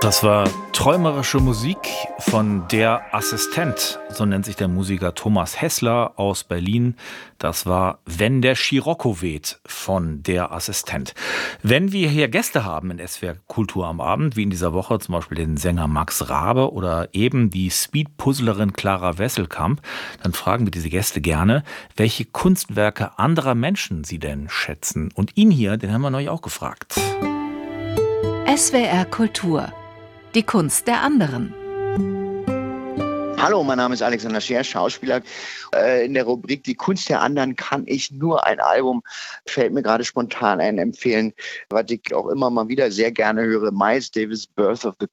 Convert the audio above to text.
Das war träumerische Musik von Der Assistent, so nennt sich der Musiker Thomas Hässler aus Berlin. Das war Wenn der Scirocco weht von Der Assistent. Wenn wir hier Gäste haben in SWR Kultur am Abend, wie in dieser Woche zum Beispiel den Sänger Max Rabe oder eben die Speed-Puzzlerin Clara Wesselkamp, dann fragen wir diese Gäste gerne, welche Kunstwerke anderer Menschen sie denn schätzen. Und ihn hier, den haben wir neulich auch gefragt. SWR Kultur. Die Kunst der anderen. Hallo, mein Name ist Alexander Scheer, Schauspieler. In der Rubrik Die Kunst der anderen kann ich nur ein Album, fällt mir gerade spontan ein, empfehlen, was ich auch immer mal wieder sehr gerne höre. Miles Davis, Birth of the